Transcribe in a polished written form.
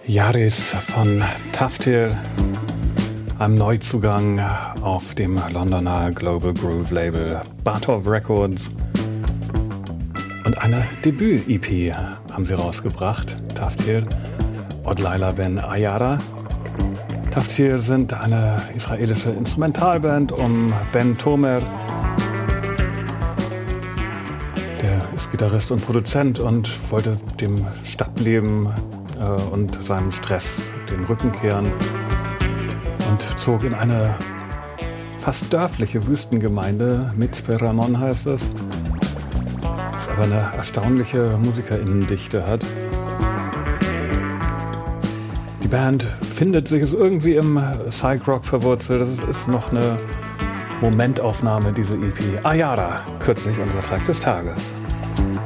Yaris von Taftir, einem Neuzugang auf dem Londoner Global Groove Label Bartov Records. Und eine Debüt-EP haben sie rausgebracht, Taftir, Od Laila Ben Ayara. Taftir sind eine israelische Instrumentalband um Ben Tomer. Der ist Gitarrist und Produzent und wollte dem Stadtleben und seinem Stress den Rücken kehren und zog in eine fast dörfliche Wüstengemeinde, Mitzpe Ramon heißt es, das aber eine erstaunliche MusikerInnendichte hat. Die Band findet sich, ist irgendwie im Psych-Rock verwurzelt. Das ist noch eine Momentaufnahme, diese EP. Ayara, kürzlich unser Track des Tages.